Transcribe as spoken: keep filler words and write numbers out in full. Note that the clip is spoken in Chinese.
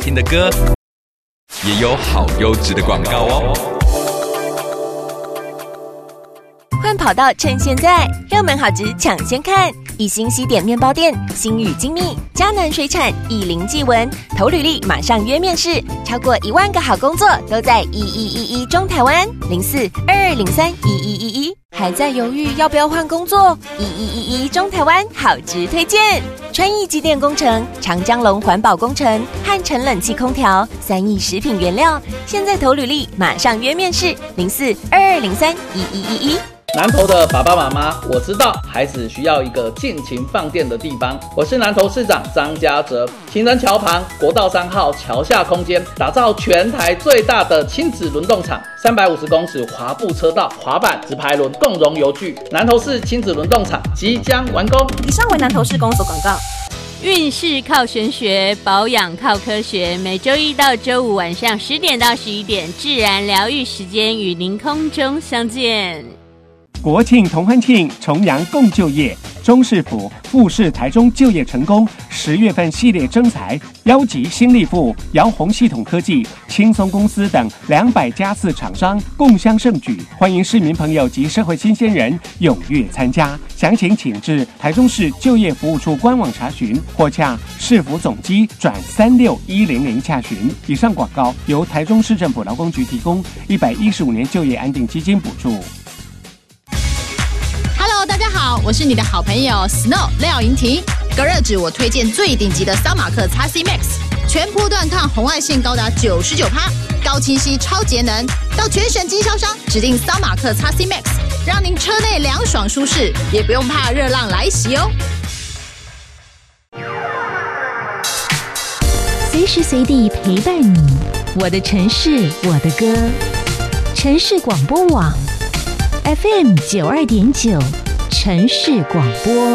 听的歌，也有好优质的广告哦。 换跑道趁现在，热门好职抢先看！一星西点面包店、星宇精密、嘉南水产、以林技文，投履历马上约面试，超过一万个好工作都在一一一一中台湾零四二二零三一一一一。还在犹豫要不要换工作？一一一一中台湾好职推荐：川益机电工程、长江龙环保工程、汉城冷气空调、三益食品原料。现在投履历马上约面试，零四二二零三一一一一。 南投的爸爸妈妈，我知道孩子需要一个尽情放电的地方。我是南投市长张家哲，情人桥旁国道三号桥下空间，打造全台最大的亲子轮动场，三百五十公尺滑步车道、滑板、直排轮共融游具。南投市亲子轮动场即将完工。 以上为南投市公所广告。 运势靠玄学，保养靠科学。每周一到周五晚上十点到十一点，自然疗愈时间与您空中相见。 国庆同欢庆，重阳共就业。中市府、富士台中就业成功十月份系列征才，邀集新力富、遥鸿系统科技、轻松公司等两百家次厂商共襄盛举，欢迎市民朋友及社会新鲜人踊跃参加。详情请至台中市就业服务处官网查询，或洽市府总机转三六一零零洽询。以上广告由台中市政府劳工局提供，一百一十五年就业安定基金补助。 Hello， 大家好，我是你的好朋友 Snow 廖莹婷。隔热纸我推荐最顶级的桑马克 X C Max， 全波段抗红外线高达 百分之九十九， 高清晰超节能。到全省经销商指定桑马克 X C Max， 让您车内凉爽舒适，也不用怕热浪来袭哦。 随时随地陪伴你，我的城市，我的歌。城市广播网 F M 九二点九，城市广播。